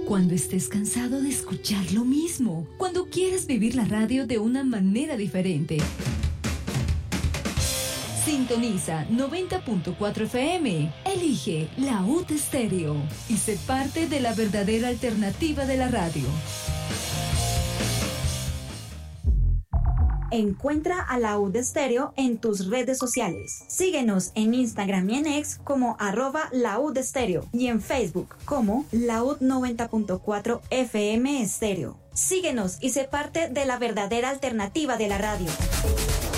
Cuando estés cansado de escuchar lo mismo. Cuando quieras vivir la radio de una manera diferente. Sintoniza 90.4 FM. Elige la UD Estéreo y sé parte de la verdadera alternativa de la radio. Encuentra a la UD Estéreo en tus redes sociales. Síguenos en Instagram y en X como @laudestéreo y en Facebook como laud 90.4 FM Estéreo. Síguenos y sé parte de la verdadera alternativa de la radio.